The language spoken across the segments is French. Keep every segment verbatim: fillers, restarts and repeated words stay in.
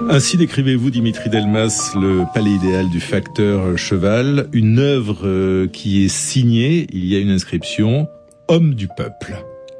Ainsi décrivez-vous, Dimitri Delmas, le palais idéal du facteur Cheval, une œuvre qui est signée, il y a une inscription « Homme du peuple ».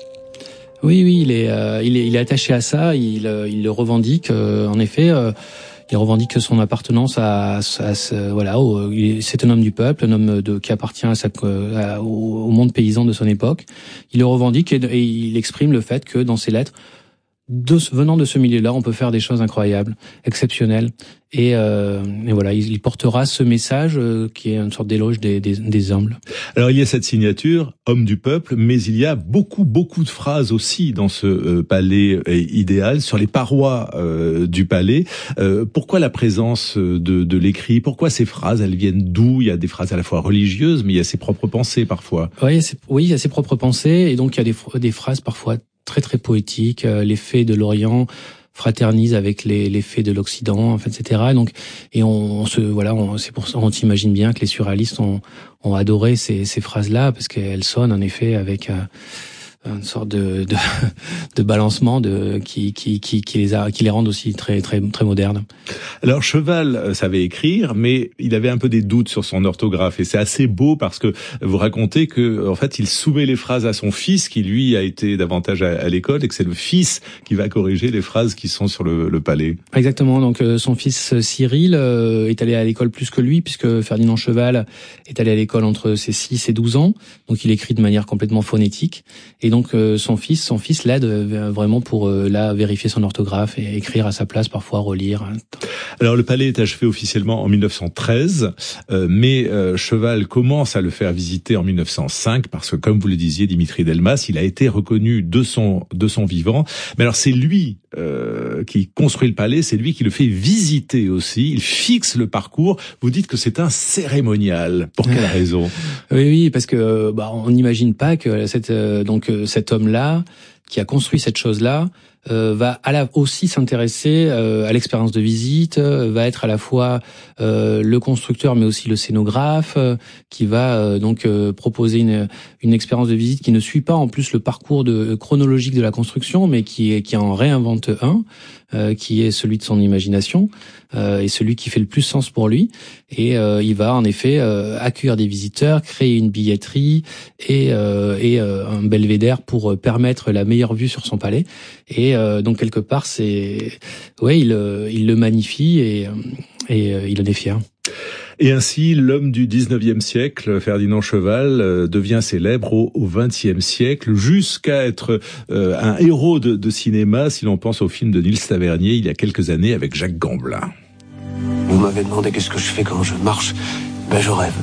Oui, oui, il est, euh, il est, il est attaché à ça, il, euh, il le revendique, euh, en effet, euh, il revendique son appartenance à, à, à voilà, au, c'est un homme du peuple, un homme de, qui appartient à sa, à, au, au monde paysan de son époque. Il le revendique et, et il exprime le fait que dans ses lettres, de, venant de ce milieu-là, on peut faire des choses incroyables, exceptionnelles. Et, euh, et voilà, il, il portera ce message euh, qui est une sorte d'éloge des, des, des humbles. Alors il y a cette signature, homme du peuple, mais il y a beaucoup, beaucoup de phrases aussi dans ce euh, palais euh, idéal, sur les parois euh, du palais. Euh, pourquoi la présence de, de l'écrit? Pourquoi ces phrases? Elles viennent d'où? Il y a des phrases à la fois religieuses, mais il y a ses propres pensées parfois. Oui, c'est, oui, il y a ses propres pensées, et donc il y a des, des phrases parfois très très poétiques. Euh, les fées de l'Orient fraternise avec les, les faits de l'Occident, enfin, et cetera. Et donc, et on, on se, voilà, on, c'est pour ça, on s'imagine bien que les surréalistes ont, ont adoré ces, ces phrases-là parce qu'elles sonnent en effet avec euh, une sorte de, de, de balancement de qui, qui, qui, qui les a, qui les rendent aussi très, très, très modernes. Alors Cheval savait écrire, mais il avait un peu des doutes sur son orthographe, et c'est assez beau parce que vous racontez que, en fait, il soumet les phrases à son fils, qui lui a été davantage à, à l'école, et que c'est le fils qui va corriger les phrases qui sont sur le, le palais. Exactement. Donc euh, son fils Cyril euh, est allé à l'école plus que lui, puisque Ferdinand Cheval est allé à l'école entre ses six et douze ans. Donc il écrit de manière complètement phonétique, et donc euh, son fils, son fils l'aide euh, vraiment pour euh, là vérifier son orthographe et écrire à sa place, parfois relire. Alors le palais est achevé officiellement en mille neuf cent treize, euh, mais euh, Cheval commence à le faire visiter en mille neuf cent cinq parce que, comme vous le disiez, Dimitri Delmas, il a été reconnu de son de son vivant. Mais alors c'est lui euh, qui construit le palais, c'est lui qui le fait visiter aussi. Il fixe le parcours. Vous dites que c'est un cérémonial. Pour quelle raison? Oui, oui, parce que bah, on n'imagine pas que cette euh, donc euh, cet homme-là qui a construit cette chose-là Euh, va à la, aussi s'intéresser euh, à l'expérience de visite, euh, va être à la fois euh, le constructeur mais aussi le scénographe, euh, qui va euh, donc euh, proposer une, une expérience de visite qui ne suit pas en plus le parcours de, chronologique de la construction, mais qui, qui en réinvente un, euh, qui est celui de son imagination euh, et celui qui fait le plus sens pour lui. Et euh, il va en effet euh, accueillir des visiteurs, créer une billetterie et, euh, et euh, un belvédère pour permettre la meilleure vue sur son palais. Et euh, donc quelque part, c'est, ouais, il, il le magnifie et, et euh, il en est fier. Et ainsi, l'homme du dix-neuvième siècle, Ferdinand Cheval, euh, devient célèbre au, au vingtième siècle, jusqu'à être euh, un héros de, de cinéma, si l'on pense au film de Nils Tavernier il y a quelques années avec Jacques Gamblin. Vous m'avez demandé qu'est-ce que je fais quand je marche. Ben je rêve.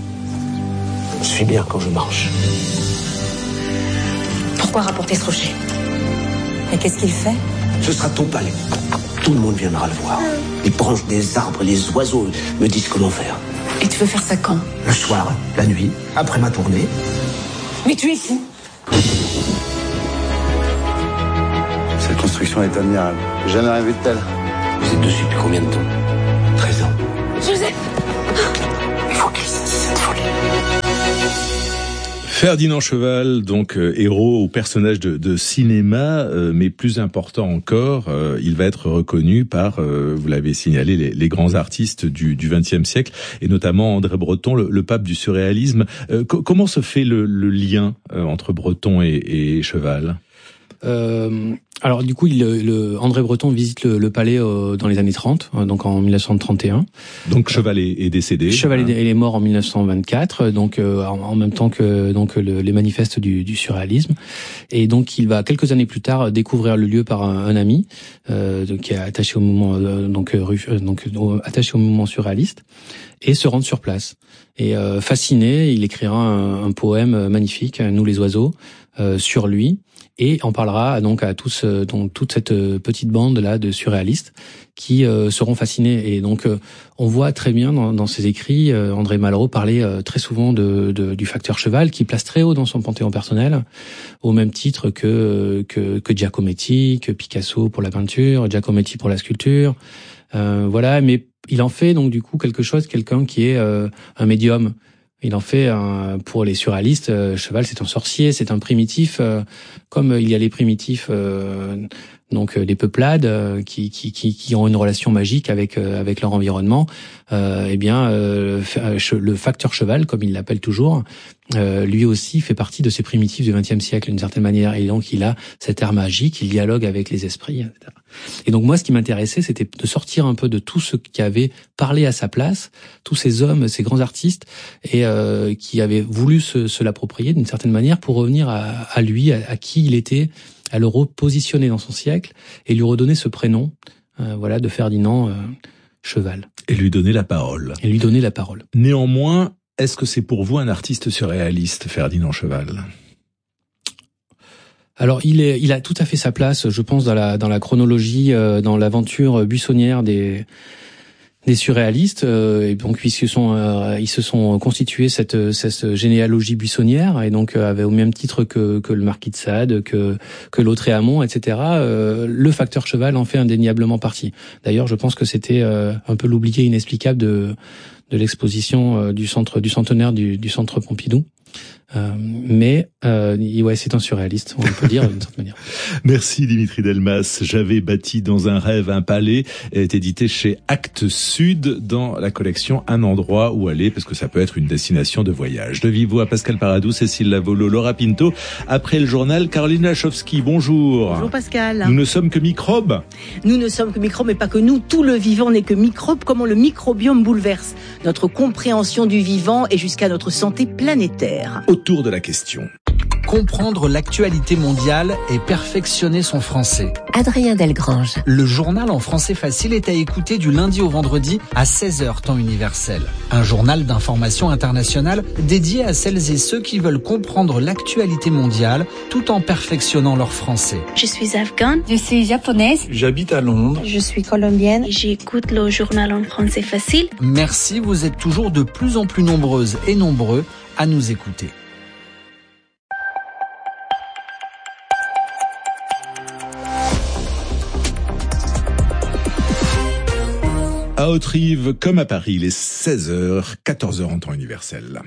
Je suis bien quand je marche. Pourquoi rapporter ce rocher? Et qu'est-ce qu'il fait? Ce sera ton palais. Tout le monde viendra le voir. Les branches des arbres, les oiseaux me disent comment faire. Et tu veux faire ça quand? Le soir, la nuit, après ma tournée. Mais tu es fou! Cette construction est admirable. J'ai jamais rien vu de tel. Vous êtes dessus depuis combien de temps? treize ans. Joseph! Il faut qu'il cesse cette folie. Ferdinand Cheval, donc euh, héros ou personnage de, de cinéma, euh, mais plus important encore, euh, il va être reconnu par, euh, vous l'avez signalé, les, les grands artistes du vingtième siècle, et notamment André Breton, le, le pape du surréalisme. Euh, co- comment se fait le, le lien euh, entre Breton et, et Cheval? Euh, alors du coup, il, le, André Breton visite le, le palais euh, dans les années trente, euh, donc en mille neuf cent trente et un. Donc Cheval est, est décédé. Cheval est, est mort en mille neuf cent vingt-quatre, donc euh, en, en même temps que donc le, les manifestes du, du surréalisme. Et donc il va quelques années plus tard découvrir le lieu par un, un ami euh, qui est attaché au mouvement euh, donc euh, donc euh, attaché au mouvement surréaliste, et se rendre sur place. Et euh, fasciné, il écrira un, un poème magnifique, Nous les oiseaux, euh, sur lui. Et on parlera donc à tous, donc toute cette petite bande là de surréalistes qui euh, seront fascinés. Et donc euh, on voit très bien dans, dans ses écrits euh, André Malraux parler euh, très souvent de, de, du facteur Cheval, qui place très haut dans son panthéon personnel, au même titre que que, que Giacometti, que Picasso pour la peinture, Giacometti pour la sculpture. Euh, voilà, mais il en fait donc du coup quelque chose, quelqu'un qui est euh, un médium. Il en fait un, pour les surréalistes, euh, Cheval c'est un sorcier, c'est un primitif, euh, comme il y a les primitifs euh, donc euh, les peuplades euh, qui, qui qui qui ont une relation magique avec euh, avec leur environnement. Euh, eh bien, euh, le facteur cheval, comme il l'appelle toujours, euh, lui aussi fait partie de ces primitifs du vingtième siècle d'une certaine manière, et donc il a cet air magique, il dialogue avec les esprits, et cetera. Et donc moi, ce qui m'intéressait, c'était de sortir un peu de tout ce qui avait parlé à sa place, tous ces hommes, ces grands artistes, et euh, qui avaient voulu se, se l'approprier d'une certaine manière pour revenir à, à lui, à, à qui il était, à le repositionner dans son siècle et lui redonner ce prénom, euh, voilà, de Ferdinand euh, Cheval. Et lui donner la parole. Et lui donner la parole. Néanmoins, est-ce que c'est pour vous un artiste surréaliste, Ferdinand Cheval ? Alors, il est, il a tout à fait sa place, je pense, dans la dans la chronologie, euh, dans l'aventure buissonnière des des surréalistes. Euh, et donc, ils se sont euh, ils se sont constitués cette cette généalogie buissonnière, et donc euh, avait au même titre que que le Marquis de Sade, que que Lautréamont, et cetera. Euh, le facteur cheval en fait indéniablement partie. D'ailleurs, je pense que c'était euh, un peu l'oublié inexplicable de de l'exposition euh, du centre du centenaire du, du centre Pompidou. Euh, mais euh, ouais, c'est un surréaliste, on peut dire d'une certaine manière. Merci Dimitri Delmas. J'avais bâti dans un rêve un palais est édité chez Actes Sud dans la collection Un endroit où aller, parce que ça peut être une destination de voyage. De vive voix, Pascal Paradou, Cécile Lavolo, Laura Pinto. Après le journal, Caroline Lachowski. Bonjour. Bonjour Pascal. Nous ne sommes que microbes. Nous ne sommes que microbes, mais pas que nous. Tout le vivant n'est que microbe. Comment le microbiome bouleverse notre compréhension du vivant et jusqu'à notre santé planétaire. Autour de la question. Comprendre l'actualité mondiale et perfectionner son français. Adrien Delgrange. Le journal en français facile est à écouter du lundi au vendredi à seize heures temps universel. Un journal d'information internationale dédié à celles et ceux qui veulent comprendre l'actualité mondiale tout en perfectionnant leur français. Je suis afghane. Je suis japonaise. J'habite à Londres. Je suis colombienne. J'écoute le journal en français facile. Merci, vous êtes toujours de plus en plus nombreuses et nombreux à nous écouter. À Haute-Rive, comme à Paris, il est seize heures, quatorze heures en temps universel.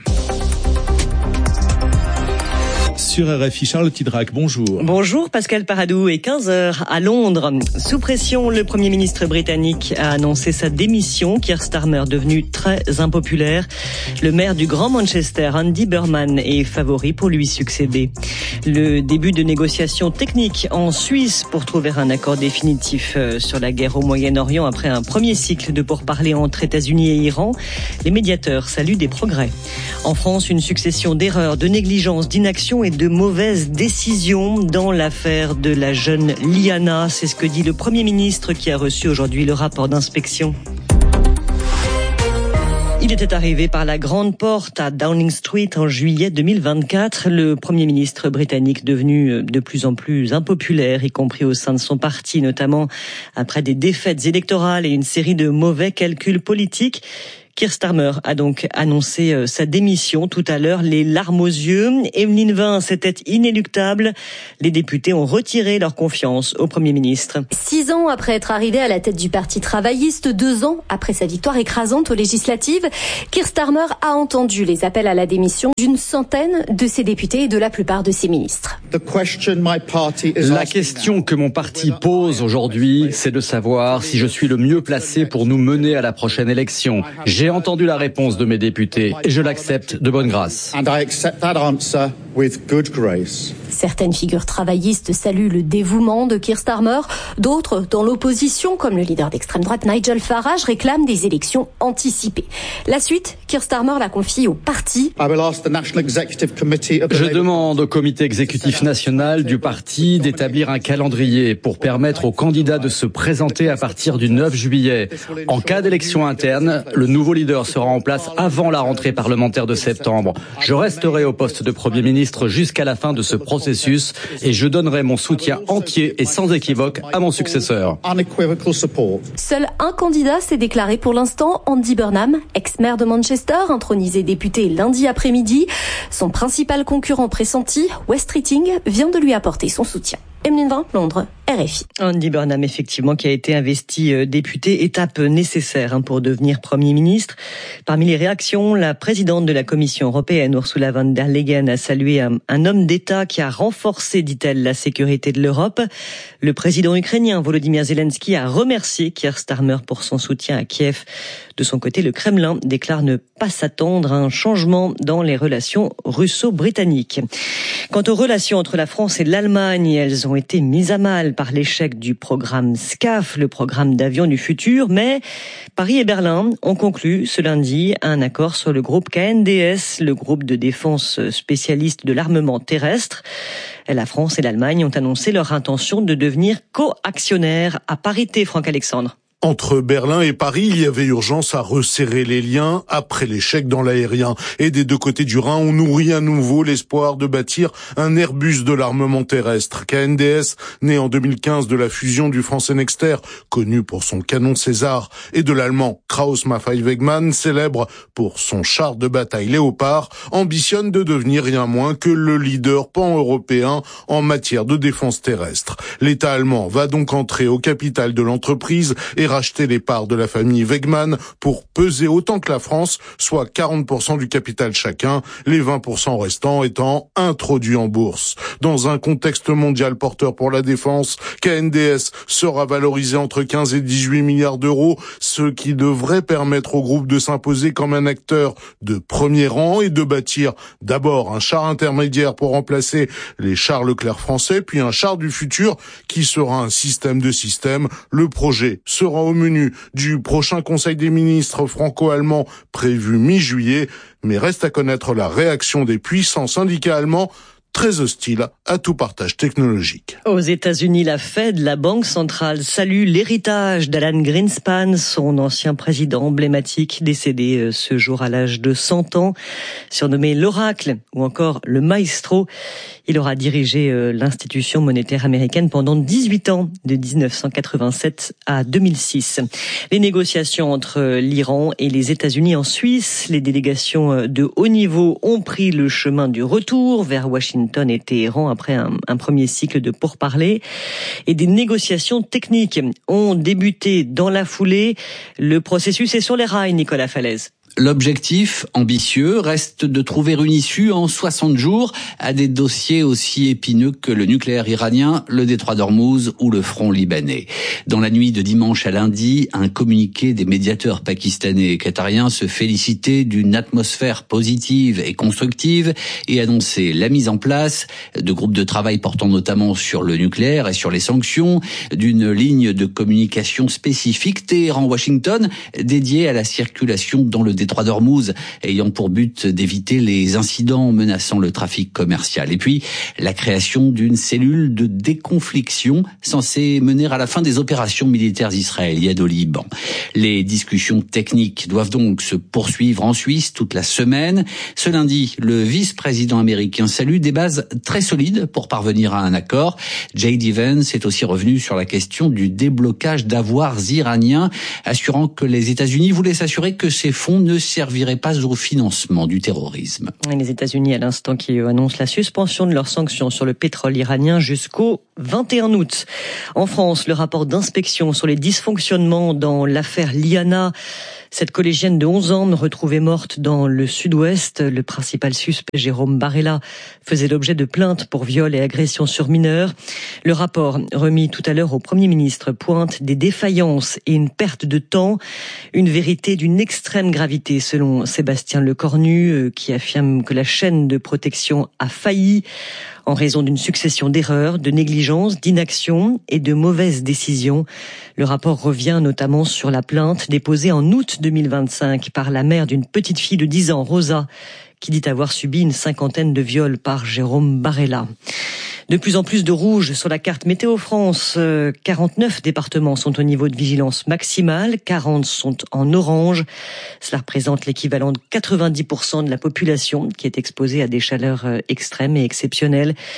Sur R F I, Charlotte Tidrac, bonjour. Bonjour Pascal Paradou, et quinze heures à Londres. Sous pression, le Premier ministre britannique a annoncé sa démission. Keir Starmer, devenu très impopulaire. Le maire du Grand Manchester, Andy Burnham, est favori pour lui succéder. Le début de négociations techniques en Suisse pour trouver un accord définitif sur la guerre au Moyen-Orient après un premier cycle de pourparlers entre États-Unis et Iran. Les médiateurs saluent des progrès. En France, une succession d'erreurs, de négligences, d'inaction et de mauvaises décisions dans l'affaire de la jeune Liana. C'est ce que dit le Premier ministre qui a reçu aujourd'hui le rapport d'inspection. Il était arrivé par la grande porte à Downing Street en juillet deux mille vingt-quatre. Le Premier ministre britannique, devenu de plus en plus impopulaire, y compris au sein de son parti, notamment après des défaites électorales et une série de mauvais calculs politiques. Keir Starmer a donc annoncé sa démission tout à l'heure, les larmes aux yeux. Emeline Vin, c'était inéluctable. Les députés ont retiré leur confiance au Premier ministre. Six ans après être arrivé à la tête du Parti travailliste, deux ans après sa victoire écrasante aux législatives, Keir Starmer a entendu les appels à la démission d'une centaine de ses députés et de la plupart de ses ministres. La question que mon parti pose aujourd'hui, c'est de savoir si je suis le mieux placé pour nous mener à la prochaine élection. J'ai entendu la réponse de mes députés et je l'accepte de bonne grâce. Certaines figures travaillistes saluent le dévouement de Keir Starmer. D'autres, dans l'opposition, comme le leader d'extrême droite Nigel Farage, réclament des élections anticipées. La suite, Keir Starmer la confie au parti. Je demande au comité exécutif national du parti d'établir un calendrier pour permettre aux candidats de se présenter à partir du neuf juillet. En cas d'élection interne, le nouveau leader sera en place avant la rentrée parlementaire de septembre. Je resterai au poste de Premier ministre jusqu'à la fin de ce processus et je donnerai mon soutien entier et sans équivoque à mon successeur. Seul un candidat s'est déclaré pour l'instant, Andy Burnham, ex-maire de Manchester, intronisé député lundi après-midi. Son principal concurrent pressenti, West Streeting, vient de lui apporter son soutien. Emeline Vin, Londres, R F I. Andy Burnham, effectivement, qui a été investi député, étape nécessaire pour devenir Premier ministre. Parmi les réactions, la présidente de la Commission européenne, Ursula von der Leyen, a salué un, un homme d'État qui a renforcé, dit-elle, la sécurité de l'Europe. Le président ukrainien, Volodymyr Zelensky, a remercié Keir Starmer pour son soutien à Kiev. De son côté, le Kremlin déclare ne pas s'attendre à un changement dans les relations russo-britanniques. Quant aux relations entre la France et l'Allemagne, elles ont été mises à mal par l'échec du programme SCAF, le programme d'avions du futur, mais Paris et Berlin ont conclu ce lundi un accord sur le groupe K N D S, le groupe de défense spécialiste de l'armement terrestre. La France et l'Allemagne ont annoncé leur intention de devenir co-actionnaires à parité, Franck Alexandre. Entre Berlin et Paris, il y avait urgence à resserrer les liens après l'échec dans l'aérien. Et des deux côtés du Rhin, on nourrit à nouveau l'espoir de bâtir un Airbus de l'armement terrestre. K N D S, né en deux mille quinze de la fusion du français Nexter, connu pour son canon César, et de l'allemand Krauss-Maffei-Wegmann, célèbre pour son char de bataille Léopard, ambitionne de devenir rien moins que le leader pan-européen en matière de défense terrestre. L'État allemand va donc entrer au capital de l'entreprise et racheter les parts de la famille Wegmann pour peser autant que la France, soit quarante pour cent du capital chacun, les vingt pour cent restants étant introduits en bourse. Dans un contexte mondial porteur pour la défense, K N D S sera valorisé entre quinze et dix-huit milliards d'euros, ce qui devrait permettre au groupe de s'imposer comme un acteur de premier rang et de bâtir d'abord un char intermédiaire pour remplacer les chars Leclerc français, puis un char du futur qui sera un système de systèmes. Le projet sera au menu du prochain Conseil des ministres franco-allemand prévu mi-juillet, mais reste à connaître la réaction des puissants syndicats allemands très hostile à tout partage technologique. Aux États-Unis, la Fed, la banque centrale, salue l'héritage d'Alan Greenspan, son ancien président emblématique, décédé ce jour à l'âge de cent ans, surnommé l'Oracle ou encore le Maestro. Il aura dirigé l'institution monétaire américaine pendant dix-huit ans, de dix-neuf cent quatre-vingt-sept à deux mille six. Les négociations entre l'Iran et les États-Unis en Suisse, les délégations de haut niveau ont pris le chemin du retour vers Washington et Téhéran après un, un premier cycle de pourparlers, et des négociations techniques ont débuté dans la foulée. Le processus est sur les rails, Nicolas Falaise. L'objectif, ambitieux, reste de trouver une issue en soixante jours à des dossiers aussi épineux que le nucléaire iranien, le détroit d'Ormuz ou le front libanais. Dans la nuit de dimanche à lundi, un communiqué des médiateurs pakistanais et qatariens se félicitait d'une atmosphère positive et constructive et annonçait la mise en place de groupes de travail portant notamment sur le nucléaire et sur les sanctions, d'une ligne de communication spécifique Téhéran-Washington dédiée à la circulation dans le détroit d'Ormuz, ayant pour but d'éviter les incidents menaçant le trafic commercial. Et puis, la création d'une cellule de déconfliction censée mener à la fin des opérations militaires israéliennes au Liban. Les discussions techniques doivent donc se poursuivre en Suisse toute la semaine. Ce lundi, le vice-président américain salue des bases très solides pour parvenir à un accord. J D Vance est aussi revenu sur la question du déblocage d'avoirs iraniens, assurant que les États-Unis voulaient s'assurer que ces fonds ne servirait pas au financement du terrorisme. Et les États-Unis, à l'instant, qui annoncent la suspension de leurs sanctions sur le pétrole iranien jusqu'au vingt et un août. En France, le rapport d'inspection sur les dysfonctionnements dans l'affaire Liana. Cette collégienne de onze ans retrouvée morte dans le sud-ouest, le principal suspect, Jérôme Barella, faisait l'objet de plaintes pour viol et agression sur mineurs. Le rapport, remis tout à l'heure au Premier ministre, pointe des défaillances et une perte de temps. Une vérité d'une extrême gravité, selon Sébastien Lecornu, qui affirme que la chaîne de protection a failli en raison d'une succession d'erreurs, de négligences, d'inaction et de mauvaises décisions. Le rapport revient notamment sur la plainte déposée en août deux mille vingt-cinq par la mère d'une petite fille de dix ans, Rosa, qui dit avoir subi une cinquantaine de viols par Jérôme Barella. De plus en plus de rouge sur la carte Météo France. quarante-neuf départements sont au niveau de vigilance maximale, quarante sont en orange. Cela représente l'équivalent de quatre-vingt-dix pour cent de la population qui est exposée à des chaleurs extrêmes et exceptionnelles.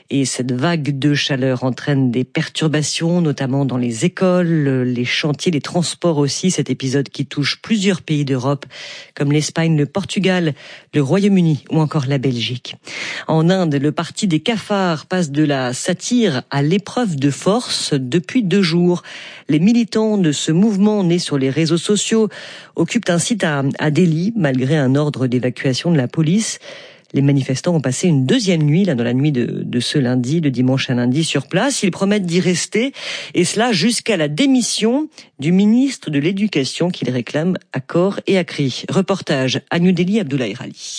Et cette vague de chaleur entraîne des perturbations, notamment dans les écoles, les chantiers, les transports aussi. Cet épisode qui touche plusieurs pays d'Europe, comme l'Espagne, le Portugal, le Royaume-Uni ou encore la Belgique. En Inde, le parti des cafards passe de la satire à l'épreuve de force depuis deux jours. Les militants de ce mouvement né sur les réseaux sociaux occupent un site à, à Delhi, malgré un ordre d'évacuation de la police. Les manifestants ont passé une deuxième nuit, là, dans la nuit de, de ce lundi, de dimanche à lundi, sur place. Ils promettent d'y rester, et cela jusqu'à la démission du ministre de l'Éducation qu'ils réclament à corps et à cri. Reportage à New Delhi, Abdoulaye Rali.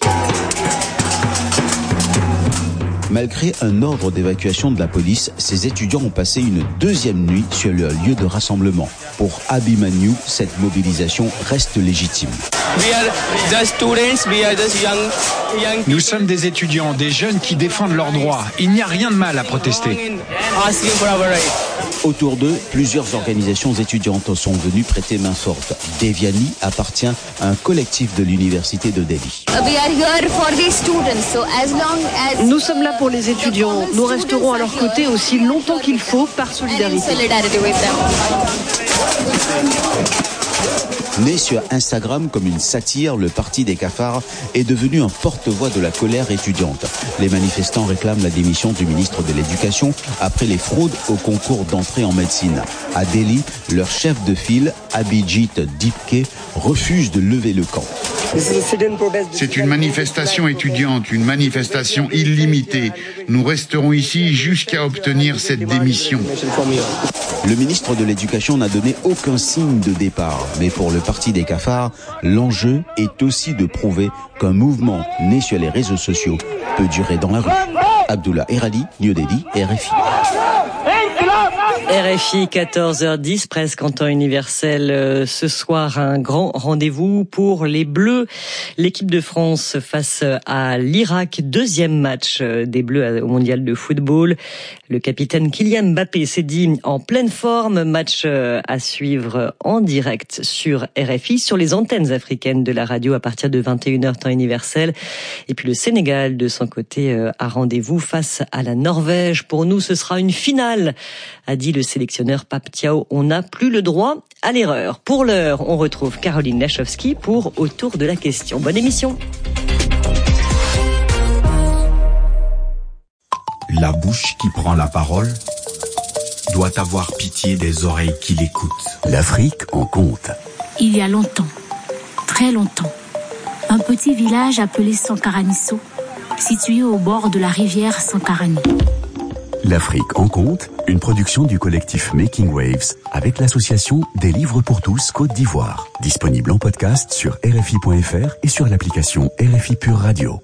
Malgré un ordre d'évacuation de la police, ces étudiants ont passé une deuxième nuit sur leur lieu de rassemblement. Pour Abhimanyu, cette mobilisation reste légitime. Nous sommes des étudiants, des jeunes qui défendent leurs droits. Il n'y a rien de mal à protester. Autour d'eux, plusieurs organisations étudiantes sont venues prêter main forte. Devyani appartient à un collectif de l'université de Delhi. Nous sommes là pour les étudiants. Nous resterons à leur côté aussi longtemps qu'il faut par solidarité. Né sur Instagram comme une satire, le parti des cafards est devenu un porte-voix de la colère étudiante. Les manifestants réclament la démission du ministre de l'Éducation après les fraudes au concours d'entrée en médecine. À Delhi, leur chef de file, Abhijit Dipke, refuse de lever le camp. C'est une manifestation étudiante, une manifestation illimitée. Nous resterons ici jusqu'à obtenir cette démission. Le ministre de l'Éducation n'a donné aucun signe de départ. Mais pour le parti des cafards, l'enjeu est aussi de prouver qu'un mouvement né sur les réseaux sociaux peut durer dans la rue. Abdullah Erali, New Delhi, R F I. R F I, quatorze heures dix, presque en temps universel. Ce soir, un grand rendez-vous pour les Bleus. L'équipe de France face à l'Irak. Deuxième match des Bleus au mondial de football. Le capitaine Kylian Mbappé s'est dit en pleine forme. Match à suivre en direct sur R F I, sur les antennes africaines de la radio à partir de vingt et une heures temps universel. Et puis le Sénégal, de son côté, a rendez-vous face à la Norvège. Pour nous, ce sera une finale, a dit le sélectionneur Pape Thiaw. On n'a plus le droit à l'erreur. Pour l'heure, on retrouve Caroline Lachowski pour Autour de la question. Bonne émission. La bouche qui prend la parole doit avoir pitié des oreilles qui l'écoutent. L'Afrique en compte. Il y a longtemps, très longtemps, un petit village appelé Sankaranisso, situé au bord de la rivière Sankarani. L'Afrique en compte, une production du collectif Making Waves avec l'association Des Livres pour tous Côte d'Ivoire. Disponible en podcast sur R F I point F R et sur l'application R F I Pure Radio.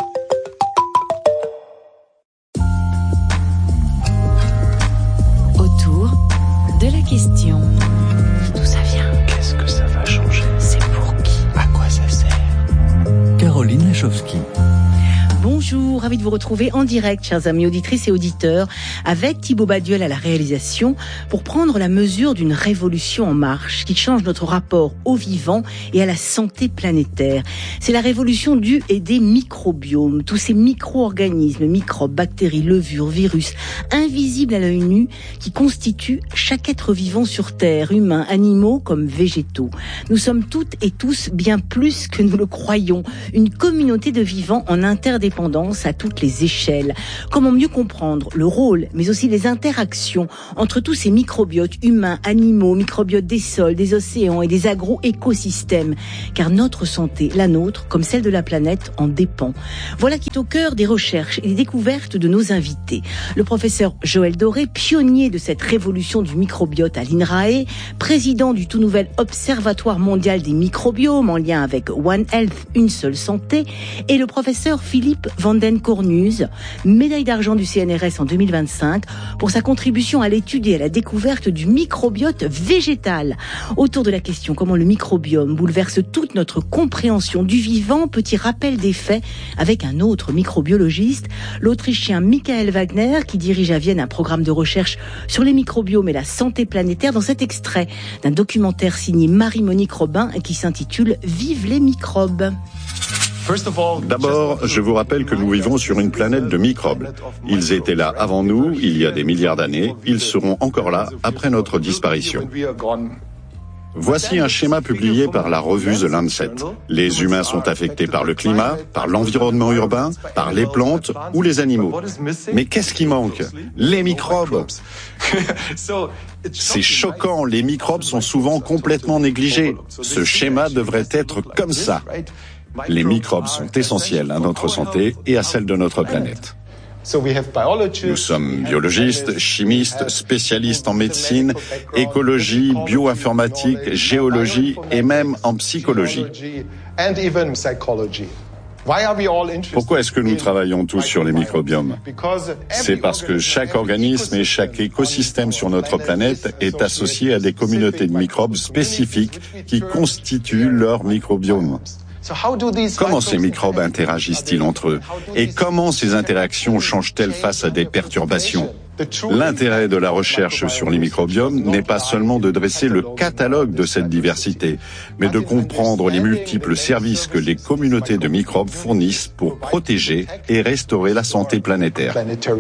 Autour de la question. D'où ça vient? Qu'est-ce que ça va changer? C'est pour qui? À quoi ça sert? Caroline Lachowski. Bonjour, ravi de vous retrouver en direct, chers amis auditrices et auditeurs, avec Thibaut Baduel à la réalisation, pour prendre la mesure d'une révolution en marche qui change notre rapport au vivant et à la santé planétaire. C'est la révolution du et des microbiomes, tous ces micro-organismes, microbes, bactéries, levures, virus, invisibles à l'œil nu, qui constituent chaque être vivant sur Terre, humains, animaux comme végétaux. Nous sommes toutes et tous bien plus que nous le croyons, une communauté de vivants en interdépendance à toutes les échelles. Comment mieux comprendre le rôle, mais aussi les interactions entre tous ces microbiotes humains, animaux, microbiotes des sols, des océans et des agro-écosystèmes, car notre santé, la nôtre, comme celle de la planète, en dépend. Voilà qui est au cœur des recherches et des découvertes de nos invités. Le professeur Joël Doré, pionnier de cette révolution du microbiote à l'INRAE, président du tout nouvel Observatoire mondial des microbiomes en lien avec One Health, une seule santé, et le professeur Philippe Van den Cornuz, médaille d'argent du C N R S en deux mille vingt-cinq pour sa contribution à l'étude et à la découverte du microbiote végétal. Autour de la question comment le microbiome bouleverse toute notre compréhension du vivant, petit rappel des faits avec un autre microbiologiste, l'Autrichien Michael Wagner, qui dirige à Vienne un programme de recherche sur les microbiomes et la santé planétaire, dans cet extrait d'un documentaire signé Marie-Monique Robin qui s'intitule « Vive les microbes ». D'abord, je vous rappelle que nous vivons sur une planète de microbes. Ils étaient là avant nous, il y a des milliards d'années. Ils seront encore là après notre disparition. Voici un schéma publié par la revue The Lancet. Les humains sont affectés par le climat, par l'environnement urbain, par les plantes ou les animaux. Mais qu'est-ce qui manque? Les microbes. C'est choquant, les microbes sont souvent complètement négligés. Ce schéma devrait être comme ça. Les microbes sont essentiels à notre santé et à celle de notre planète. Nous sommes biologistes, chimistes, spécialistes en médecine, écologie, bioinformatique, géologie et même en psychologie. Pourquoi est-ce que nous travaillons tous sur les microbiomes? C'est parce que chaque organisme et chaque écosystème sur notre planète est associé à des communautés de microbes spécifiques qui constituent leur microbiome. Comment ces microbes interagissent-ils entre eux? Et comment ces interactions changent-elles face à des perturbations? L'intérêt de la recherche sur les microbiomes n'est pas seulement de dresser le catalogue de cette diversité, mais de comprendre les multiples services que les communautés de microbes fournissent pour protéger et restaurer la santé planétaire.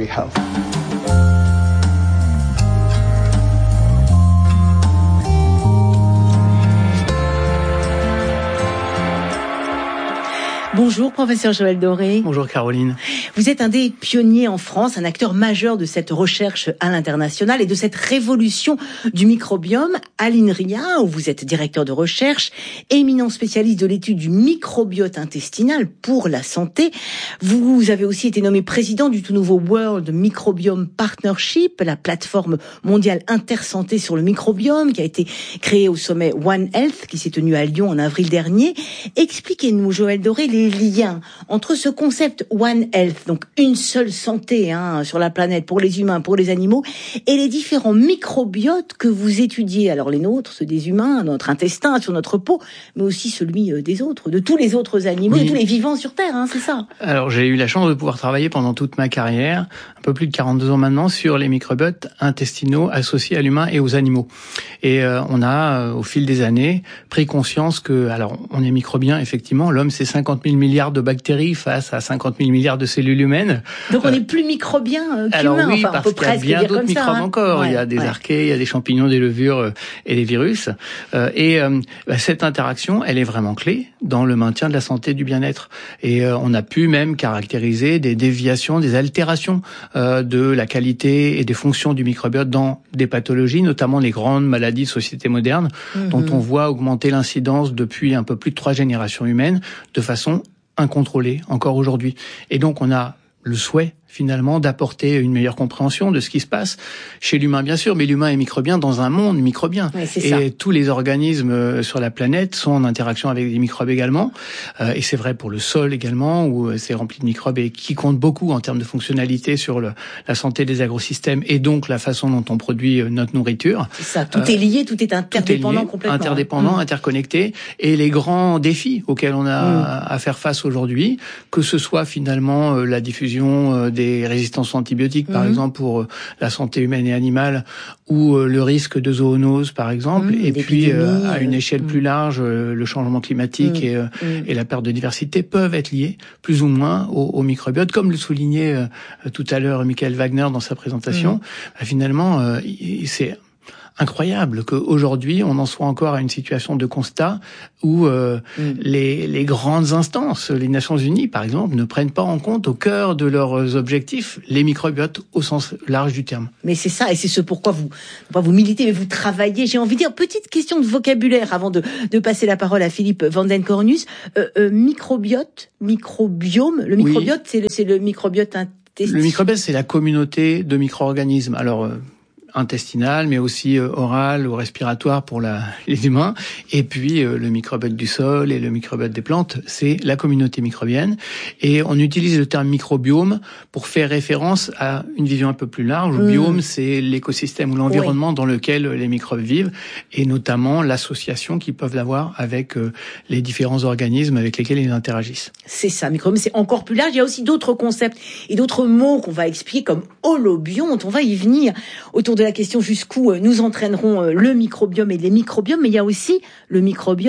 Bonjour, professeur Joël Doré. Bonjour, Caroline. Vous êtes un des pionniers en France, un acteur majeur de cette recherche à l'international et de cette révolution du microbiome à l'INRIA, où vous êtes directeur de recherche, éminent spécialiste de l'étude du microbiote intestinal pour la santé. Vous avez aussi été nommé président du tout nouveau World Microbiome Partnership, la plateforme mondiale intersanté sur le microbiome qui a été créée au sommet One Health qui s'est tenu à Lyon en avril dernier. Expliquez-nous, Joël Doré, les liens entre ce concept One Health, donc une seule santé hein, sur la planète pour les humains, pour les animaux, et les différents microbiotes que vous étudiez. Alors les nôtres, ceux des humains, notre intestin, sur notre peau, mais aussi celui des autres, de tous les autres animaux, oui. de tous les vivants sur Terre, hein, c'est ça. Alors j'ai eu la chance de pouvoir travailler pendant toute ma carrière, un peu plus de quarante-deux ans maintenant, sur les microbiotes intestinaux associés à l'humain et aux animaux. Et euh, on a, euh, au fil des années, pris conscience que, alors on est microbien, effectivement, l'homme c'est cinquante mille milliards de bactéries face à cinquante mille milliards de cellules humaines. Donc on est plus microbien euh, qu'humain. Alors oui, enfin, parce qu'il y a bien d'autres microbes hein. encore. Ouais, il y a des ouais. archées, il y a des champignons, des levures euh, et des virus. Euh, et euh, bah, cette interaction, elle est vraiment clé dans le maintien de la santé et du bien-être. Et euh, on a pu même caractériser des déviations, des altérations euh, de la qualité et des fonctions du microbiote dans des pathologies, notamment les grandes maladies de société moderne, mm-hmm. dont on voit augmenter l'incidence depuis un peu plus de trois générations humaines de façon incontrôlée encore aujourd'hui. Et donc on a le souhait finalement d'apporter une meilleure compréhension de ce qui se passe chez l'humain bien sûr, mais l'humain est microbien dans un monde microbien. Ouais, c'est et ça. tous les organismes sur la planète sont en interaction avec des microbes également. Euh, et c'est vrai pour le sol également, où c'est rempli de microbes et qui compte beaucoup en termes de fonctionnalité sur le, la santé des agrosystèmes et donc la façon dont on produit notre nourriture. C'est ça, tout euh, est lié, tout est interdépendant tout est lié, complètement. Interdépendant, mmh. interconnecté. Et les grands défis auxquels on a mmh. à faire face aujourd'hui, que ce soit finalement la diffusion des résistances aux antibiotiques, par mmh. exemple, pour la santé humaine et animale, ou le risque de zoonose, par exemple, mmh, et puis euh, à une échelle mmh. plus large, le changement climatique mmh. et, mmh. et la perte de diversité peuvent être liés, plus ou moins, au, au microbiote, comme le soulignait euh, tout à l'heure Michael Wagner dans sa présentation. Mmh. Bah, finalement, euh, c'est incroyable qu'aujourd'hui on en soit encore à une situation de constat où euh, mm. les, les grandes instances, les Nations Unies par exemple, ne prennent pas en compte au cœur de leurs objectifs les microbiotes au sens large du terme. Mais c'est ça, et c'est ce pourquoi vous, pas vous militez, mais vous travaillez. J'ai envie de dire, petite question de vocabulaire avant de, de passer la parole à Philippe Vandencornus. Euh, euh, microbiote, microbiome, le microbiote oui. c'est, le, c'est le microbiote intestinal. Le microbiote c'est la communauté de micro-organismes. Alors euh, intestinal, mais aussi euh, oral ou respiratoire pour la, les humains. Et puis euh, le microbiote du sol et le microbiote des plantes, c'est la communauté microbienne. Et on utilise le terme microbiome pour faire référence à une vision un peu plus large. Le mmh. biome, c'est l'écosystème ou l'environnement oui. dans lequel les microbes vivent, et notamment l'association qu'ils peuvent avoir avec euh, les différents organismes avec lesquels ils interagissent. C'est ça, microbiome, c'est encore plus large. Il y a aussi d'autres concepts et d'autres mots qu'on va expliquer comme holobionte. On va y venir autour de la question jusqu'où nous entraînerons le microbiome et les microbiomes, mais il y a aussi le microbiome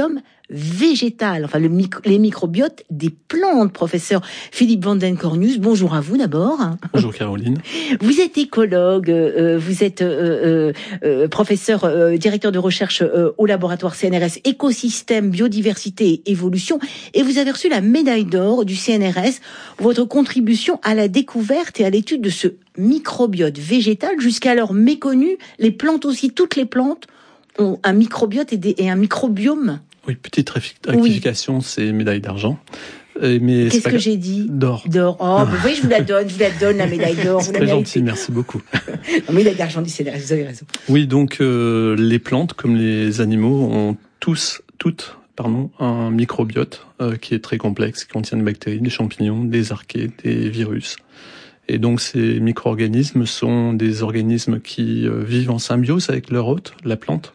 végétal, enfin le micro, les microbiotes des plantes. Professeur Philippe van den Cornus, bonjour à vous d'abord. Bonjour Caroline. Vous êtes écologue, euh, vous êtes euh, euh, professeur, euh, directeur de recherche euh, au laboratoire C N R S Écosystème, Biodiversité et Évolution, et vous avez reçu la médaille d'or du C N R S pour votre contribution à la découverte et à l'étude de ce microbiote végétal jusqu'alors méconnu. Les plantes aussi, toutes les plantes ont un microbiote et, des, et un microbiome. Oui, petite rectification, oui. C'est médaille d'argent. Euh, mais Qu'est-ce pas... que j'ai dit? D'or. D'or. Oh, vous voyez, je vous la donne, je vous la donne, la médaille d'or. C'est très gentil, merci beaucoup. Non, médaille d'argent du C N R S, vous avez raison. Oui, donc euh, les plantes, comme les animaux, ont tous, toutes, pardon, un microbiote euh, qui est très complexe, qui contient des bactéries, des champignons, des archées, des virus. Et donc ces micro-organismes sont des organismes qui euh, vivent en symbiose avec leur hôte, la plante.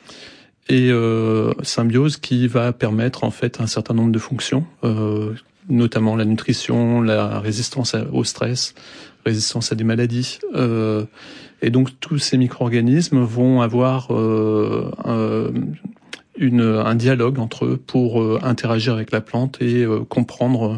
Et euh, symbiose qui va permettre en fait un certain nombre de fonctions, euh, notamment la nutrition, la résistance au stress, résistance à des maladies. Euh, et donc tous ces micro-organismes vont avoir euh, euh, une, un dialogue entre eux pour euh, interagir avec la plante et euh, comprendre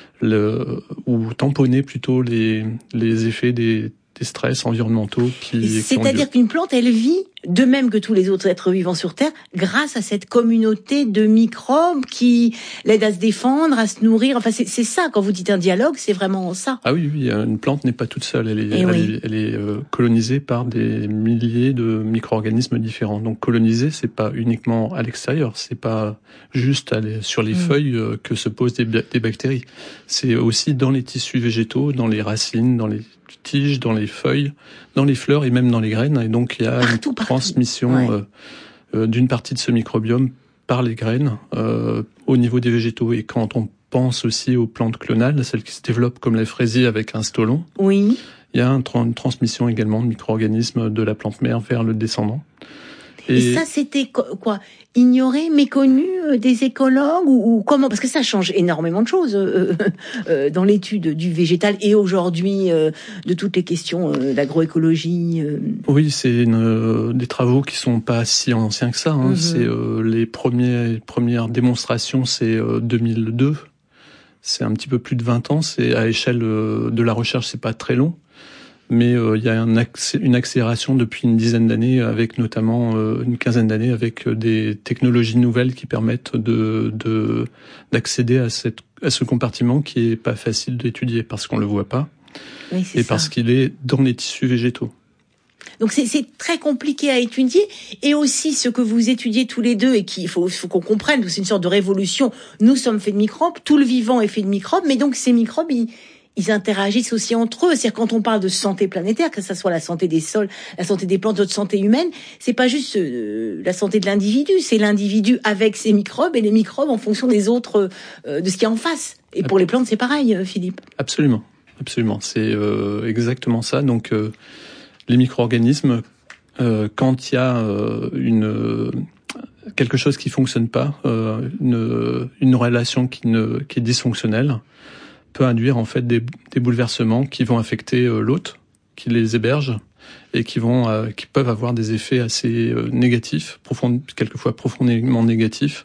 le, ou tamponner plutôt les, les effets des, des stress environnementaux qui... C'est-à-dire qu'une plante, elle vit de même que tous les autres êtres vivants sur Terre, grâce à cette communauté de microbes qui l'aident à se défendre, à se nourrir. Enfin, c'est, c'est ça, quand vous dites un dialogue, c'est vraiment ça. Ah oui, oui, une plante n'est pas toute seule. Elle est, elle, oui. est, elle est euh, colonisée par des milliers de micro-organismes différents. Donc, coloniser, c'est pas uniquement à l'extérieur. C'est pas juste aller sur les mmh. feuilles euh, que se posent des, des bactéries. C'est aussi dans les tissus végétaux, dans les racines, dans les tiges, dans les feuilles, dans les fleurs et même dans les graines. Et donc, il y a partout, une partout. transmission ouais. euh, euh, d'une partie de ce microbiome par les graines euh, au niveau des végétaux. Et quand on pense aussi aux plantes clonales, celles qui se développent comme la fraisier avec un stolon, oui. il y a un tra- une transmission également de micro-organismes de la plante mère vers le descendant. Et, et ça, c'était quoi? Ignoré, méconnu euh, des écologues ou, ou comment? Parce que ça change énormément de choses euh, euh, dans l'étude du végétal et aujourd'hui euh, de toutes les questions euh, d'agroécologie. Euh. Oui, c'est une, euh, des travaux qui sont pas si anciens que ça. Hein. Mm-hmm. C'est euh, les premiers, premières démonstrations, c'est euh, deux mille deux. C'est un petit peu plus de vingt ans. C'est à échelle euh, de la recherche, c'est pas très long. Mais euh, il y a un accé- une accélération depuis une dizaine d'années, avec notamment euh, une quinzaine d'années, avec euh, des technologies nouvelles qui permettent de, de d'accéder à cette à ce compartiment qui est pas facile d'étudier parce qu'on le voit pas oui, c'est et ça. parce qu'il est dans les tissus végétaux. Donc c'est, c'est très compliqué à étudier, et aussi ce que vous étudiez tous les deux et qu'il faut, faut qu'on comprenne, c'est une sorte de révolution. Nous sommes faits de microbes, tout le vivant est fait de microbes, mais donc ces microbes, ils ils interagissent aussi entre eux. C'est-à-dire quand on parle de santé planétaire, que ça soit la santé des sols, la santé des plantes, notre santé humaine, c'est pas juste euh, la santé de l'individu, c'est l'individu avec ses microbes et les microbes en fonction des autres, euh, de ce qu'il y a en face. Et pour les plantes, c'est pareil, Philippe. Absolument, absolument. C'est euh, exactement ça. Donc euh, les micro-organismes, euh, quand il y a euh, une euh, quelque chose qui fonctionne pas, euh, une, une relation qui ne qui est dysfonctionnelle, peut induire en fait des, des bouleversements qui vont affecter euh, l'hôte, qui les héberge et qui vont, euh, qui peuvent avoir des effets assez euh, négatifs, profond, quelquefois profondément négatifs,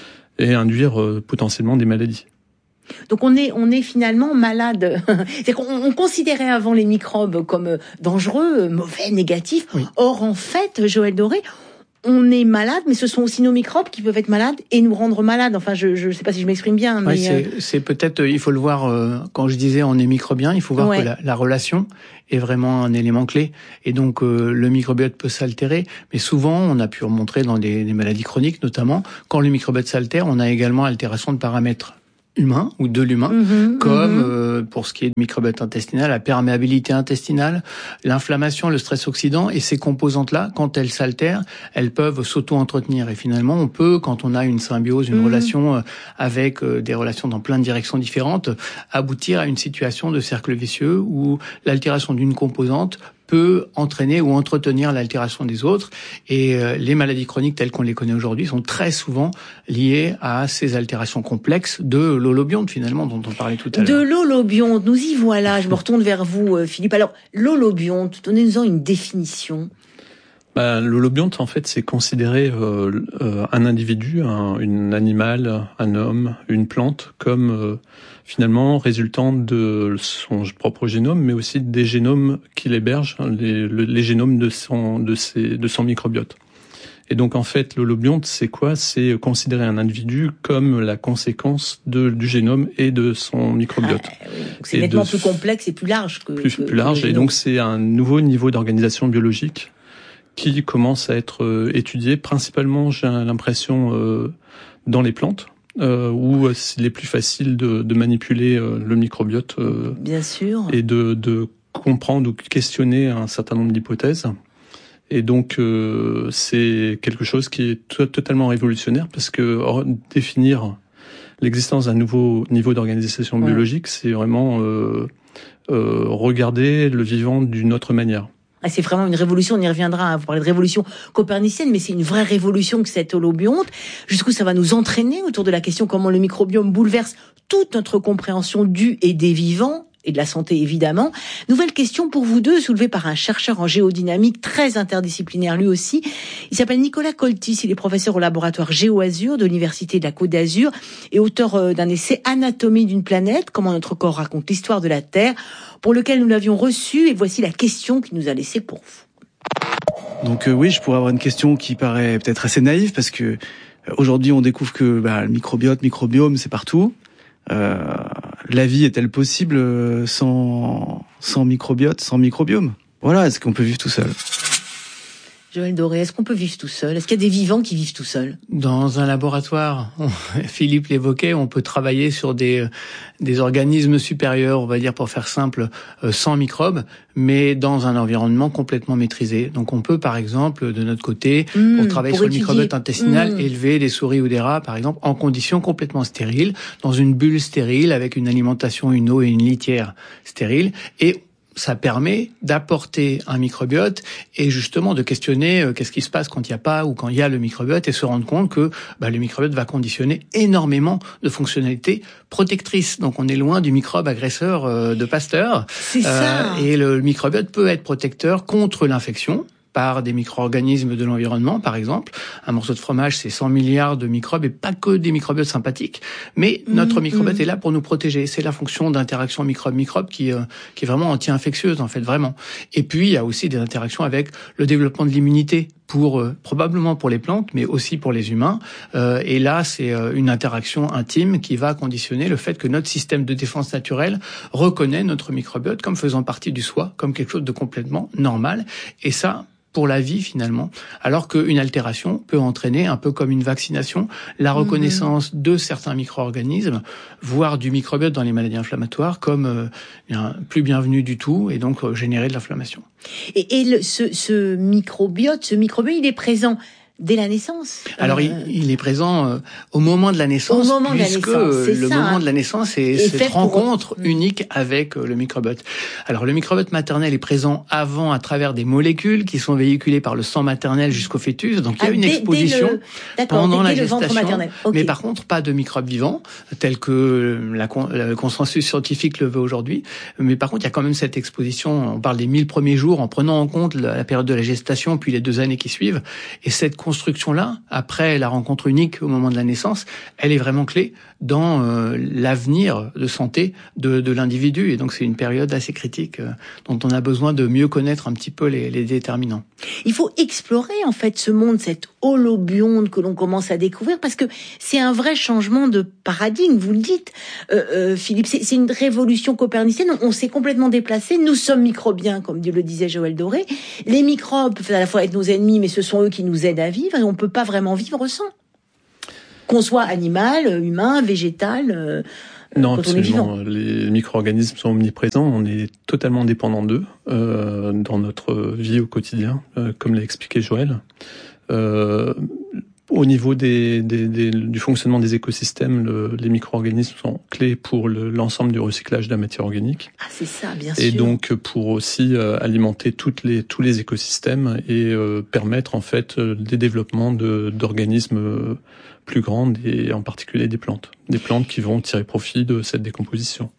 et induire euh, potentiellement des maladies. Donc on est on est finalement malade. C'est qu'on on considérait avant les microbes comme dangereux, mauvais, négatifs. Oui. Or en fait, Joël Doré, on est malade, mais ce sont aussi nos microbes qui peuvent être malades et nous rendre malades. Enfin, je je sais pas si je m'exprime bien, mais ouais, c'est, euh... c'est peut-être, il faut le voir. Euh, quand je disais on est microbien, il faut voir ouais. que la, la relation est vraiment un élément clé. Et donc euh, le microbiote peut s'altérer, mais souvent on a pu remontrer dans des, des maladies chroniques, notamment quand le microbiote s'altère, on a également altération de paramètres humain ou de l'humain, mmh, comme mmh. euh, pour ce qui est de microbiote intestinal, la perméabilité intestinale, l'inflammation, le stress oxydant, et ces composantes-là, quand elles s'altèrent, elles peuvent s'auto-entretenir. Et finalement, on peut, quand on a une symbiose, une mmh. relation euh, avec euh, des relations dans plein de directions différentes, aboutir à une situation de cercle vicieux où l'altération d'une composante peut entraîner ou entretenir l'altération des autres. Et euh, les maladies chroniques telles qu'on les connaît aujourd'hui sont très souvent liées à ces altérations complexes de l'holobionte, finalement, dont on parlait tout à l'heure. De l'holobionte, nous y voilà. Je me retourne vers vous, Philippe. Alors, l'holobionte, donnez-nous-en une définition. Bah, l'holobionte, en fait, c'est considérer euh, euh, un individu, un une animal, un homme, une plante, comme euh, finalement résultant de son propre génome, mais aussi des génomes qu'il héberge, les, les génomes de son de ses de son microbiote. Et donc, en fait, l'holobionte, c'est quoi? C'est considérer un individu comme la conséquence de, du génome et de son microbiote. Ah, oui. Donc c'est et nettement de, plus complexe et plus large que plus, que, plus large. que et donc, c'est un nouveau niveau d'organisation biologique qui commence à être euh, étudié principalement, j'ai l'impression, euh, dans les plantes, euh, où il est plus facile de, de manipuler euh, le microbiote. Euh, Bien sûr. Et de, de comprendre ou questionner un certain nombre d'hypothèses. Et donc, euh, c'est quelque chose qui est t- totalement révolutionnaire parce que or, définir l'existence d'un nouveau niveau d'organisation ouais. biologique, c'est vraiment euh, euh, regarder le vivant d'une autre manière. Ah, c'est vraiment une révolution, on y reviendra, hein. Vous parlez de révolution copernicienne, mais c'est une vraie révolution que cette holobionte. Jusqu'où ça va nous entraîner autour de la question comment le microbiome bouleverse toute notre compréhension du et des vivants, et de la santé évidemment. Nouvelle question pour vous deux, soulevée par un chercheur en géodynamique très interdisciplinaire lui aussi. Il s'appelle Nicolas Coltis, il est professeur au laboratoire GéoAzur de l'Université de la Côte d'Azur et auteur d'un essai Anatomie d'une planète, comment notre corps raconte l'histoire de la Terre, pour lequel nous l'avions reçu, et voici la question qu'il nous a laissée pour vous. Donc euh, oui, je pourrais avoir une question qui paraît peut-être assez naïve, parce que euh, aujourd'hui on découvre que bah, le microbiote, microbiome, c'est partout. Euh, la vie est-elle possible sans sans microbiote, sans microbiome? Voilà, est-ce qu'on peut vivre tout seul? Joël Doré, est-ce qu'on peut vivre tout seul? Est-ce qu'il y a des vivants qui vivent tout seuls? Dans un laboratoire, Philippe l'évoquait, on peut travailler sur des des organismes supérieurs, on va dire pour faire simple, euh, sans microbes, mais dans un environnement complètement maîtrisé. Donc on peut par exemple, de notre côté, mmh, pour travailler pour sur étudier. le microbiote intestinal, mmh. élever des souris ou des rats, par exemple, en conditions complètement stériles, dans une bulle stérile, avec une alimentation, une eau et une litière stérile, et ça permet d'apporter un microbiote et justement de questionner euh, qu'est-ce qui se passe quand il n'y a pas ou quand il y a le microbiote et se rendre compte que bah, le microbiote va conditionner énormément de fonctionnalités protectrices. Donc on est loin du microbe agresseur euh, de Pasteur. C'est ça. Euh, et le, le microbiote peut être protecteur contre l'infection par des micro-organismes de l'environnement, par exemple. Un morceau de fromage, c'est cent milliards de microbes, et pas que des microbiotes sympathiques. Mais notre mmh, microbiote mmh. est là pour nous protéger. C'est la fonction d'interaction microbe-microbe qui, euh, qui est vraiment anti-infectieuse, en fait, vraiment. Et puis, il y a aussi des interactions avec le développement de l'immunité, pour euh, probablement pour les plantes, mais aussi pour les humains. Euh, et là, c'est euh, une interaction intime qui va conditionner le fait que notre système de défense naturelle reconnaît notre microbiote comme faisant partie du soi, comme quelque chose de complètement normal. Et ça, pour la vie finalement, alors qu'une altération peut entraîner, un peu comme une vaccination, la reconnaissance mmh. de certains micro-organismes, voire du microbiote dans les maladies inflammatoires, comme euh, bien, plus bienvenu du tout, et donc euh, générer de l'inflammation. Et, et le, ce, ce microbiote, ce microbiote, il est présent dès la naissance. Alors, euh... il, il est présent euh, au moment de la naissance, au moment puisque de la naissance, le ça, moment hein. de la naissance est, est cette rencontre pour... unique avec euh, le microbiote. Alors, le microbiote maternel est présent avant à travers des molécules qui sont véhiculées par le sang maternel jusqu'au fœtus. Donc, il y a ah, une dès, exposition dès le... pendant dès, dès la gestation, okay. mais par contre, pas de microbes vivants, tel que la, le consensus scientifique le veut aujourd'hui. Mais par contre, il y a quand même cette exposition, on parle des mille premiers jours, en prenant en compte la, la période de la gestation, puis les deux années qui suivent, et cette construction-là, après la rencontre unique au moment de la naissance, elle est vraiment clé dans euh, l'avenir de santé de, de l'individu. Et donc, c'est une période assez critique euh, dont on a besoin de mieux connaître un petit peu les, les déterminants. Il faut explorer, en fait, ce monde, cette holobionte que l'on commence à découvrir, parce que c'est un vrai changement de paradigme, vous le dites, euh, euh, Philippe. C'est, c'est une révolution copernicienne. On, on s'est complètement déplacé. Nous sommes microbiens, comme le disait Joël Doré. Les microbes peuvent à la fois être nos ennemis, mais ce sont eux qui nous aident à vivre, et on peut pas vraiment vivre sans. Qu'on soit animal, humain, végétal, euh, non, quand absolument. on est vivant. Les micro-organismes sont omniprésents, on est totalement dépendant d'eux euh, dans notre vie au quotidien, euh, comme l'a expliqué Joël. Euh, Au niveau des, des, des, du fonctionnement des écosystèmes, le, les micro-organismes sont clés pour le, l'ensemble du recyclage de la matière organique. Ah, c'est ça, bien et sûr. Et donc pour aussi euh, alimenter toutes les, tous les écosystèmes et euh, permettre en fait euh, des développements de, d'organismes euh, plus grands et en particulier des plantes, des plantes qui vont tirer profit de cette décomposition.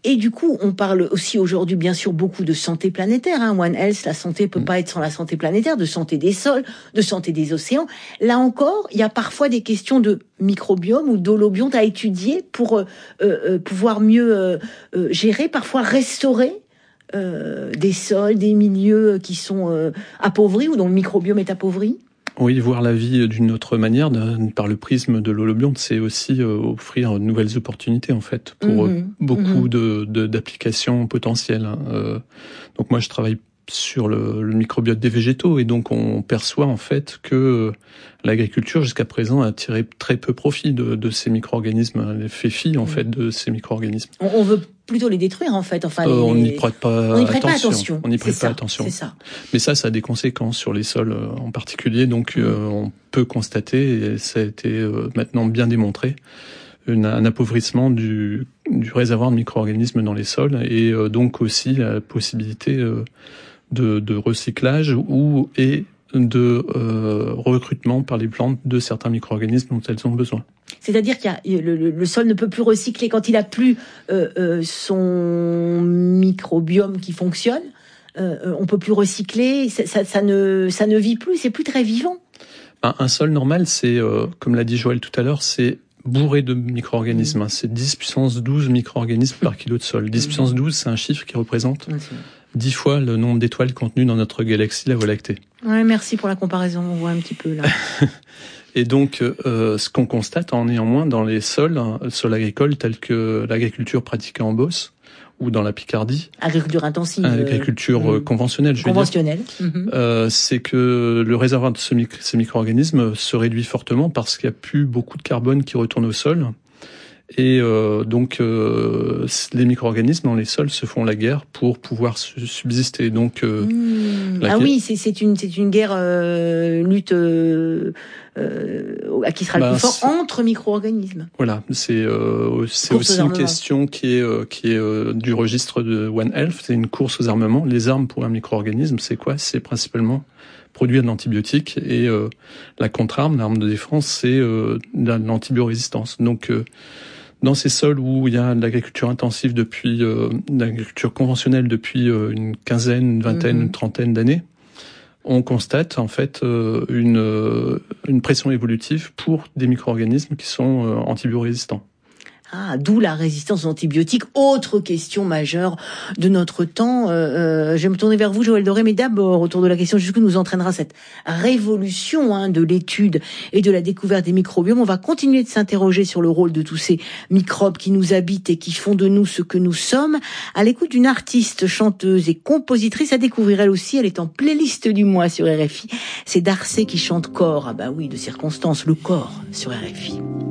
et du coup, on parle aussi aujourd'hui, bien sûr, beaucoup de santé planétaire. Hein. One Health, la santé peut mmh. pas être sans la santé planétaire, de santé des sols, de santé des océans. Là encore, il y a parfois des questions de microbiome ou d'holobionte à étudier pour euh, euh, pouvoir mieux euh, euh, gérer, parfois restaurer euh, des sols, des milieux qui sont euh, appauvris ou dont le microbiome est appauvri. Oui, voir la vie d'une autre manière, par le prisme de l'holobionte, c'est aussi euh, offrir de nouvelles opportunités en fait pour mmh, beaucoup mmh. de, de d'applications potentielles. Euh, donc moi, je travaille sur le, le microbiote des végétaux et donc on perçoit en fait que l'agriculture jusqu'à présent a tiré très peu profit de, de ces micro-organismes, les fait fi en mmh. fait de ces micro-organismes. On, on veut plutôt les détruire en fait. Enfin, euh, les, on n'y prête pas on y prête attention. Pas attention. On n'y prête c'est pas ça, attention. C'est ça. Mais ça, ça a des conséquences sur les sols euh, en particulier. Donc, mmh. euh, on peut constater, et ça a été euh, maintenant bien démontré, une, un appauvrissement du, du réservoir de micro-organismes dans les sols, et euh, donc aussi la possibilité euh, de, de recyclage ou et de euh, recrutement par les plantes de certains micro-organismes dont elles ont besoin. C'est-à-dire qu'il y a, le, le, le sol ne peut plus recycler quand il a plus euh, euh, son microbiome qui fonctionne. Euh, on peut plus recycler, ça, ça, ça ne ça ne vit plus, c'est plus très vivant. Un, un sol normal, c'est euh, comme l'a dit Joël tout à l'heure, c'est bourré de micro-organismes. Mmh. C'est dix puissance douze micro-organismes mmh. par kilo de sol. dix puissance douze, c'est un chiffre qui représente mmh. dix fois le nombre d'étoiles contenues dans notre galaxie, la Voie lactée. Ouais, merci pour la comparaison, on voit un petit peu là. Et donc, euh, ce qu'on constate en néanmoins dans les sols, hein, sols agricoles tels que l'agriculture pratiquée en Beauce ou dans la Picardie, agriculture intensive, agriculture euh, conventionnelle, je veux conventionnelle, dire, mmh. euh, c'est que le réservoir de ce mic- ces micro-organismes se réduit fortement parce qu'il n'y a plus beaucoup de carbone qui retourne au sol. Et euh, donc, euh, les micro-organismes dans les sols se font la guerre pour pouvoir subsister. Donc, euh, mmh. ah guerre... oui, c'est, c'est une c'est une guerre euh, lutte euh, euh, à qui sera bah, le plus fort c'est... entre micro-organismes. Voilà, c'est euh, c'est course aussi une question qui est euh, qui est euh, du registre de One Health. C'est une course aux armements. Les armes pour un micro-organisme, c'est quoi ? C'est principalement produire de l'antibiotique, et euh, la contre-arme, l'arme de défense, c'est euh, de l'antibiorésistance. Donc euh, dans ces sols où il y a de l'agriculture intensive depuis, euh, de l'agriculture conventionnelle depuis euh, une quinzaine, une vingtaine, mmh. une trentaine d'années, on constate en fait euh, une, euh, une pression évolutive pour des micro-organismes qui sont euh, antibiorésistantes. Ah, d'où la résistance aux antibiotiques, autre question majeure de notre temps. Euh, je vais me tourner vers vous, Joël Doré, mais d'abord, autour de la question jusqu'où nous entraînera cette révolution hein, de l'étude et de la découverte des microbiomes, on va continuer de s'interroger sur le rôle de tous ces microbes qui nous habitent et qui font de nous ce que nous sommes, à l'écoute d'une artiste, chanteuse et compositrice à découvrir elle aussi. Elle est en playlist du mois sur R F I. C'est Darcey qui chante Corps. Ah bah oui, de circonstance, le corps sur R F I.